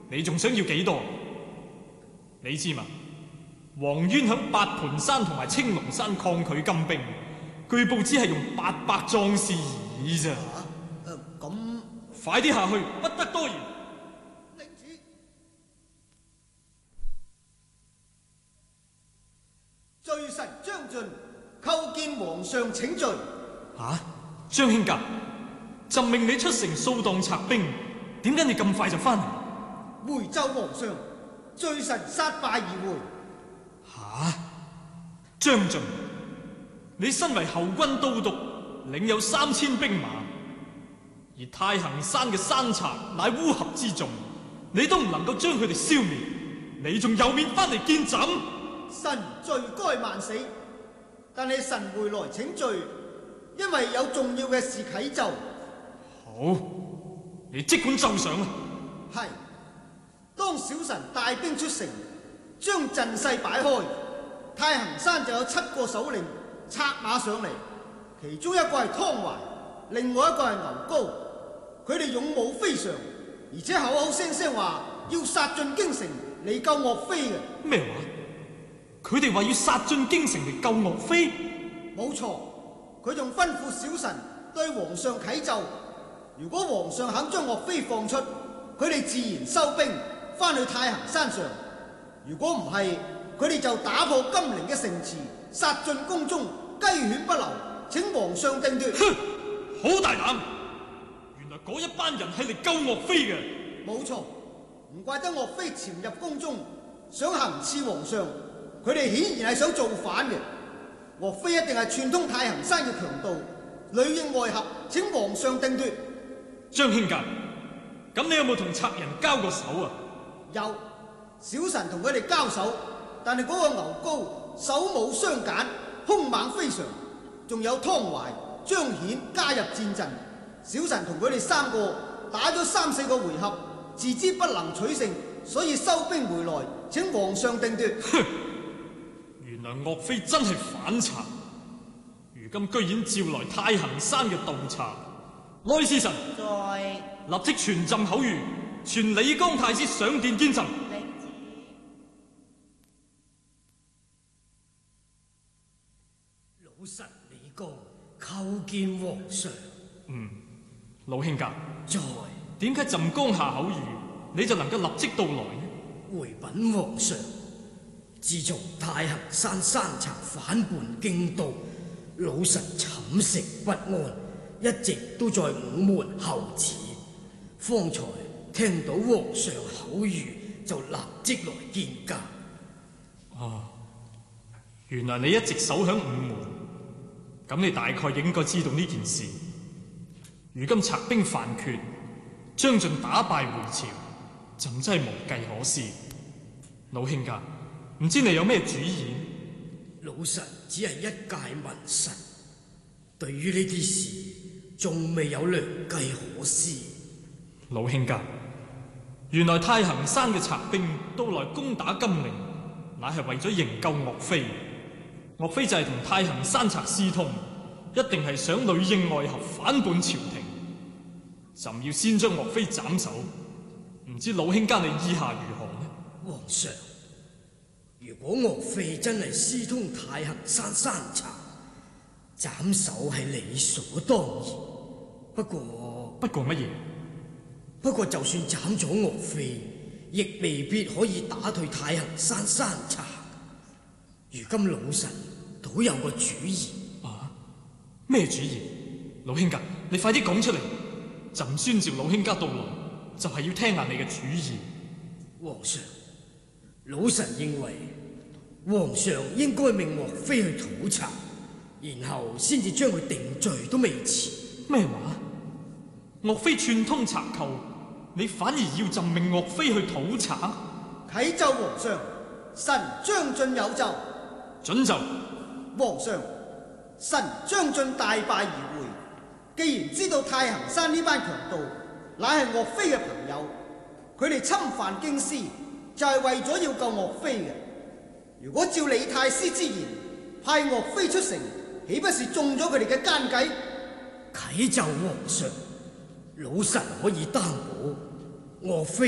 你仲想要幾多？你知嘛？黃淵響八盤山同埋青龍山抗拒金兵，據報只係用800壯士而已咋。 咁快啲下去，不得多言。 令旨。罪臣張俊叩見皇上請罪。 張兄甲，朕命你出城掃蕩賊兵，點解你咁快就翻嚟？ 回奏皇上，罪臣殺敗而回。 張俊，你身為後軍都督，領有3000兵馬，而太行山嘅山賊乃烏合之眾，你都唔能夠將佢哋消滅，你仲有面翻嚟見朕？ 臣罪該萬死，但係臣回來請罪，因為有重要嘅事啟奏。 好，你即管奏上啊。 係，當小臣帶兵出城，將陣勢擺開，太行山就有7個首領策馬上嚟，其中一個係湯懷，另外一個係牛高，佢哋勇武非常，而且口口聲聲話要殺進京城嚟救岳飛嘅。 咩話？佢哋話要殺進京城嚟救岳飛？ 冇錯，佢仲吩咐小臣對皇上啟奏，如果皇上肯將岳飛放出，佢哋自然收兵翻去太行山上；如果唔係，佢哋就打破金陵嘅城池，殺進宮中，雞犬不留，請皇上定奪。 哼，好大膽！原來嗰一班人係嚟救岳飛嘅。 冇錯，唔怪得岳飛潛入宮中，想行刺皇上，佢哋顯然係想造反嘅。岳飛一定係串通太行山嘅強盜，裏應外合，請皇上定奪。 張兄甲，咁你有冇同賊人交過手啊？ 有，小臣同佢哋交手，但係嗰個牛高手舞雙鐧，兇猛非常，仲有湯懷、張顯加入戰陣，小臣同佢哋3個打咗3、4個回合，自知不能取勝，所以收兵回來，請皇上定奪。 哼，原來岳飛真係反賊，如今居然召來太行山嘅盜賊。哀司臣， 在立即傳朕口諭，傳李江太師上殿見朕。 令旨。 老臣李剛叩見皇上。 老兄甲， 在點解朕剛下口諭，你就能夠立即到來呢？ 回稟皇上，自從太行山山賊反叛京都，老臣寢食不安，一直都在午門候旨。方才聽到皇上口諭，就立即來見駕。 原來你一直守響午門，咁你大概應該知道呢件事。如今賊兵犯缺，張俊打敗回朝，朕真係無計可施。老兄家，唔知你有咩主意？ 老臣只係一介文臣，對於呢啲事仲未有良計可施。 老兄家，原來太行山嘅賊兵到來攻打金陵，乃係為咗營救岳飛。岳飛就係同太行山賊私通，一定係想裏應外合反叛朝廷。朕要先將岳飛斬首，唔知老兄家你意下如何呢？ 皇上，如果岳飛真係私通太行山山賊，斬首係理所當然。不過乜嘢？ 不過就算斬咗岳飛，亦未必可以打退太行山山賊。如今老臣倒有個主意。 咩主意？老兄家，你快啲講出嚟！朕宣召老兄家到來，就係要聽下你嘅主意。 皇上，老臣認為皇上應該命岳飛去討賊，然後先至將佢定罪都未遲。 咩話？岳飛串通賊寇，你反而要朕命岳飛去討賊？ 啟奏皇上，臣張俊有奏。 准奏。 皇上，臣張俊大敗而回，既然知道太行山呢班強盜乃係岳飛嘅朋友，佢哋侵犯京師就係為咗要救岳飛嘅。如果照李太師之言，派岳飛出城，豈不是中咗佢哋嘅奸計？ 啟奏皇上，老臣可以擔保岳飛